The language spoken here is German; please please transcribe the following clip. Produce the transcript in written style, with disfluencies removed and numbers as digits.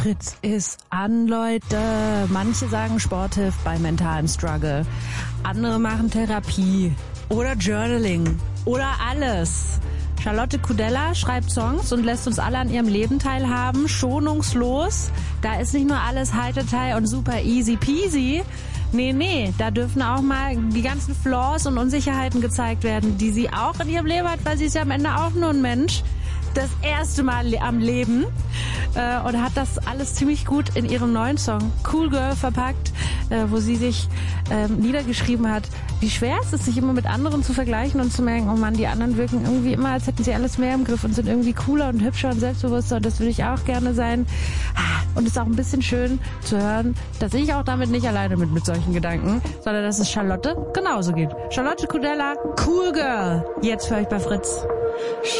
Fritz ist an, Leute. Manche sagen Sport hilft bei mentalen Struggle. Andere machen Therapie oder Journaling oder alles. Charlotte Kudella schreibt Songs und lässt uns alle an ihrem Leben teilhaben, schonungslos. Da ist nicht nur alles Heitertei und super easy peasy. Nee, da dürfen auch mal die ganzen Flaws und Unsicherheiten gezeigt werden, die sie auch in ihrem Leben hat, weil sie ist ja am Ende auch nur ein Mensch. Das erste Mal am Leben und hat das alles ziemlich gut in ihrem neuen Song Cool Girl verpackt, wo sie sich niedergeschrieben hat, wie schwer es ist, sich immer mit anderen zu vergleichen und zu merken, oh Mann, die anderen wirken irgendwie immer, als hätten sie alles mehr im Griff und sind irgendwie cooler und hübscher und selbstbewusster und das will ich auch gerne sein. Und es ist auch ein bisschen schön zu hören, dass ich auch damit nicht alleine bin mit solchen Gedanken, sondern dass es Charlotte genauso geht. Charlotte Kudella, Cool Girl, jetzt für euch bei Fritz.